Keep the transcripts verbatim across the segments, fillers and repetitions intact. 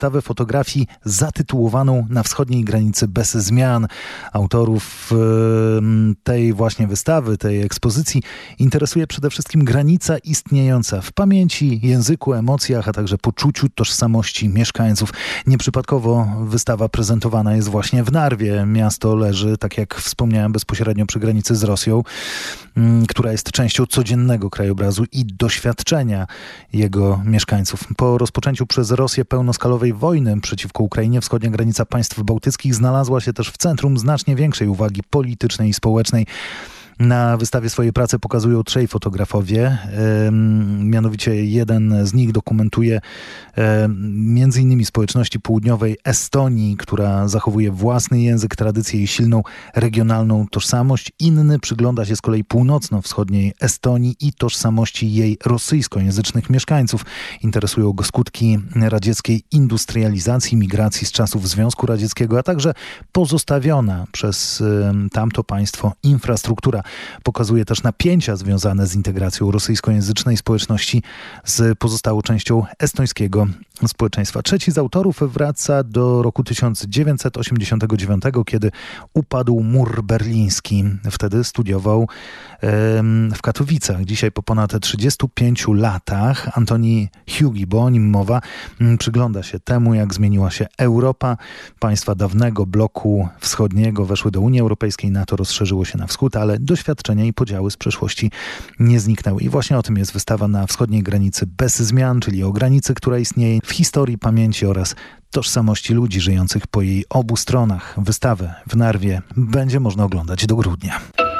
wystawę fotografii zatytułowaną Na wschodniej granicy bez zmian. Autorów tej właśnie wystawy, tej ekspozycji interesuje przede wszystkim granica istniejąca w pamięci, języku, emocjach, a także poczuciu tożsamości mieszkańców. Nieprzypadkowo wystawa prezentowana jest właśnie w Narwie. Miasto leży, tak jak wspomniałem, bezpośrednio przy granicy z Rosją, która jest częścią codziennego krajobrazu i doświadczenia jego mieszkańców. Po rozpoczęciu przez Rosję pełnoskalowej wojny przeciwko Ukrainie wschodnia granica państw bałtyckich znalazła się też w centrum znacznie większej uwagi politycznej i społecznej. Na wystawie swoje prace pokazują trzej fotografowie. Mianowicie jeden z nich dokumentuje między innymi społeczności południowej Estonii, która zachowuje własny język, tradycję i silną regionalną tożsamość. Inny przygląda się z kolei północno-wschodniej Estonii i tożsamości jej rosyjskojęzycznych mieszkańców. Interesują go skutki radzieckiej industrializacji, migracji z czasów Związku Radzieckiego, a także pozostawiona przez tamto państwo infrastruktura. Pokazuje też napięcia związane z integracją rosyjskojęzycznej społeczności z pozostałą częścią estońskiego społeczeństwa. Trzeci z autorów wraca do roku tysiąc dziewięćset osiemdziesiątego dziewiątego, kiedy upadł mur berliński. Wtedy studiował em, w Katowicach. Dzisiaj po ponad trzydziestu pięciu latach Antoni Hugi, bo o nim mowa, m, przygląda się temu, jak zmieniła się Europa. Państwa dawnego bloku wschodniego weszły do Unii Europejskiej, NATO rozszerzyło się na wschód, ale doświadczenia i podziały z przeszłości nie zniknęły. I właśnie o tym jest wystawa Na wschodniej granicy bez zmian, czyli o granicy, która istnieje w historii, pamięci oraz tożsamości ludzi żyjących po jej obu stronach. Wystawę w Narwie będzie można oglądać do grudnia.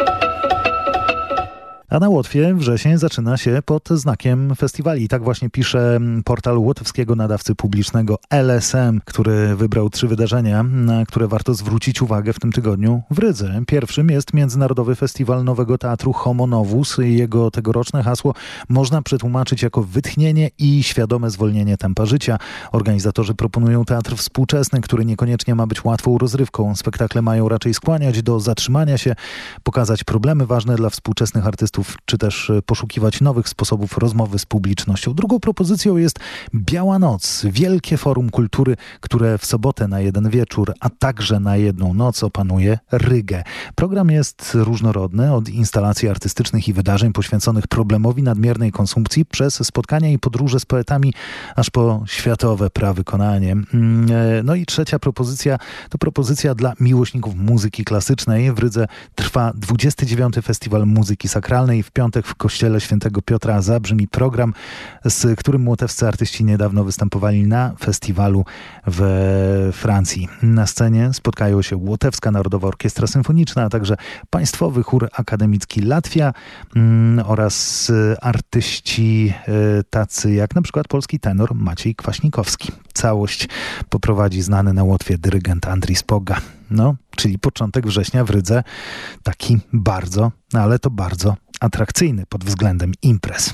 A na Łotwie wrzesień zaczyna się pod znakiem festiwali. Tak właśnie pisze portal łotewskiego nadawcy publicznego L S M, który wybrał trzy wydarzenia, na które warto zwrócić uwagę w tym tygodniu w Rydze. Pierwszym jest Międzynarodowy Festiwal Nowego Teatru Homo Novus. Jego tegoroczne hasło można przetłumaczyć jako wytchnienie i świadome zwolnienie tempa życia. Organizatorzy proponują teatr współczesny, który niekoniecznie ma być łatwą rozrywką. Spektakle mają raczej skłaniać do zatrzymania się, pokazać problemy ważne dla współczesnych artystów, czy też poszukiwać nowych sposobów rozmowy z publicznością. Drugą propozycją jest Biała Noc, wielkie forum kultury, które w sobotę na jeden wieczór, a także na jedną noc opanuje Rygę. Program jest różnorodny, od instalacji artystycznych i wydarzeń poświęconych problemowi nadmiernej konsumpcji, przez spotkania i podróże z poetami, aż po światowe prawykonanie. No i trzecia propozycja to propozycja dla miłośników muzyki klasycznej. W Rydze trwa dwudziesty dziewiąty Festiwal Muzyki Sakralnej. W piątek w kościele Świętego Piotra zabrzmi program, z którym łotewscy artyści niedawno występowali na festiwalu we Francji. Na scenie spotkają się Łotewska Narodowa Orkiestra Symfoniczna, a także Państwowy Chór Akademicki Latvia mm, oraz artyści y, tacy jak na przykład polski tenor Maciej Kwaśnikowski. Całość poprowadzi znany na Łotwie dyrygent Andrii Spoga. No, czyli początek września w Rydze taki bardzo, ale to bardzo atrakcyjny pod względem imprez.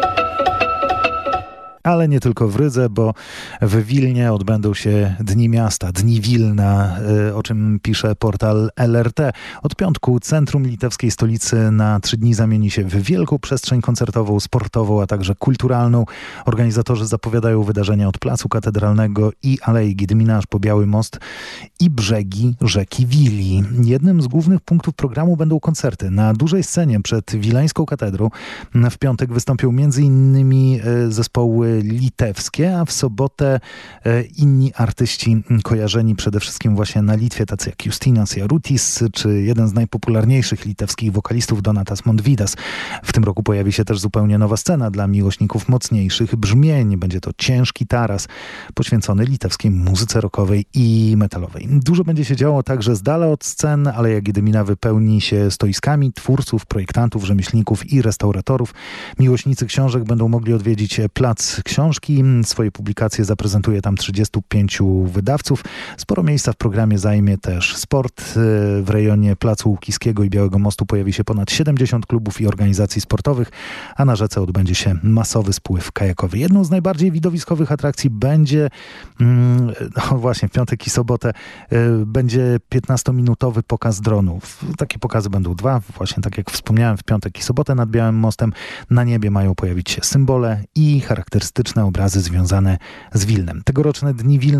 Ale nie tylko w Rydze, bo w Wilnie odbędą się Dni Miasta, Dni Wilna, o czym pisze portal L R T. Od piątku centrum litewskiej stolicy na trzy dni zamieni się w wielką przestrzeń koncertową, sportową, a także kulturalną. Organizatorzy zapowiadają wydarzenia od Placu Katedralnego i Alei Gdymina aż po Biały Most i brzegi rzeki Wili. Jednym z głównych punktów programu będą koncerty. Na dużej scenie przed Wileńską Katedrą w piątek wystąpią między innymi zespoły litewskie, a w sobotę e, inni artyści kojarzeni przede wszystkim właśnie na Litwie, tacy jak Justinas Jarutis, czy jeden z najpopularniejszych litewskich wokalistów Donatas Montvidas. W tym roku pojawi się też zupełnie nowa scena dla miłośników mocniejszych brzmień. Będzie to ciężki taras poświęcony litewskiej muzyce rockowej i metalowej. Dużo będzie się działo także z dala od scen, Aleja Gdymina wypełni się stoiskami twórców, projektantów, rzemieślników i restauratorów. Miłośnicy książek będą mogli odwiedzić plac książki. Swoje publikacje zaprezentuje tam trzydziestu pięciu wydawców. Sporo miejsca w programie zajmie też sport. W rejonie Placu Łukiskiego i Białego Mostu pojawi się ponad siedemdziesiąt klubów i organizacji sportowych, a na rzece odbędzie się masowy spływ kajakowy. Jedną z najbardziej widowiskowych atrakcji będzie no właśnie w piątek i sobotę będzie piętnastominutowy pokaz dronów. Takie pokazy będą dwa. Właśnie tak jak wspomniałem, w piątek i sobotę nad Białym Mostem na niebie mają pojawić się symbole i charakterystyczne charakterystyczne obrazy związane z Wilnem. Tegoroczne Dni Wilna